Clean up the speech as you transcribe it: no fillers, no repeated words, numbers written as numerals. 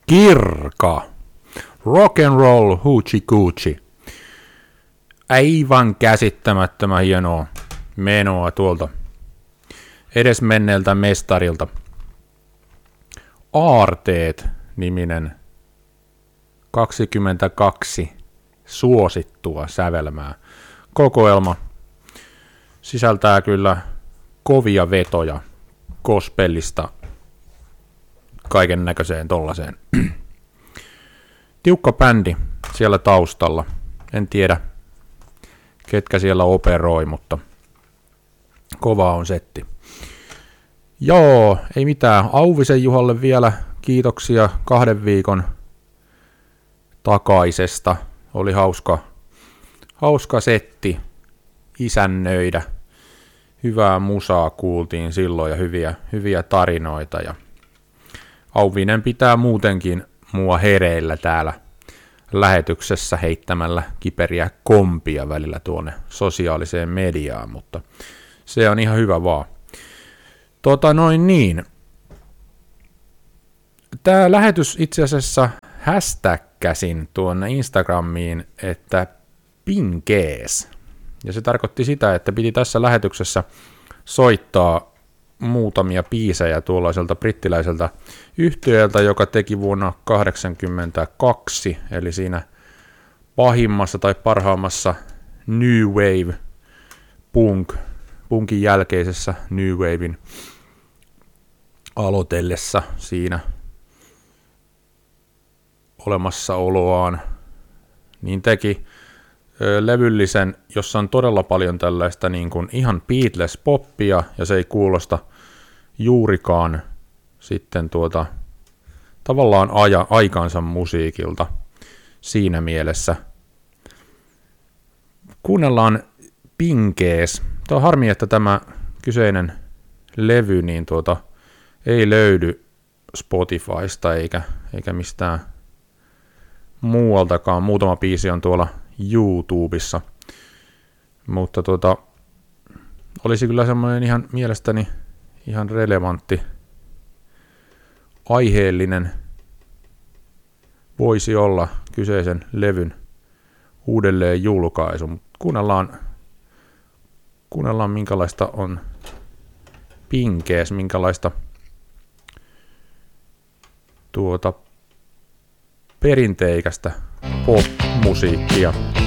Kirka. Rock and roll hoochie coochie. Aivan käsittämättömän hienoa menoa tuolta edesmenneeltä mestarilta. Aarteet-niminen 22 suosittua sävelmää. Kokoelma sisältää kyllä kovia vetoja gospelista kaiken näköiseen tollaseen. Tiukka bändi siellä taustalla. En tiedä, ketkä siellä operoi, mutta kova on setti. Joo, ei mitään. Auvisen Juhalle vielä kiitoksia 2 viikon takaisesta. Oli hauska setti isännöidä. Hyvää musaa kuultiin silloin ja hyviä tarinoita. Ja Auvinen pitää muutenkin mua hereillä täällä lähetyksessä heittämällä kiperiä kompia välillä tuonne sosiaaliseen mediaan, mutta se on ihan hyvä vaan. Tämä lähetys itse asiassa hashtagkäsin tuonne Instagramiin, että pinkees. Ja se tarkoitti sitä, että piti tässä lähetyksessä soittaa muutamia biisejä tuollaiselta brittiläiseltä yhtiöltä, joka teki vuonna 1982, eli siinä pahimmassa tai parhaimmassa New Wave punkin jälkeisessä New Wavein aloitellessa siinä olemassaoloaan, niin teki levyllisen, jossa on todella paljon tällaista niin kuin ihan Beatles-poppia, ja se ei kuulosta juurikaan sitten tavallaan aikansa musiikilta siinä mielessä. Kuunnellaan Pinkees. Tämä on harmi, että tämä kyseinen levy niin ei löydy Spotifysta eikä mistään muualtakaan. Muutama biisi on tuolla YouTubessa, mutta olisi kyllä semmoinen ihan mielestäni ihan relevantti, aiheellinen voisi olla kyseisen levyn uudelleen julkaisu. Kuunnellaan minkälaista on Pinkees, minkälaista perinteikästä pop-musiikkia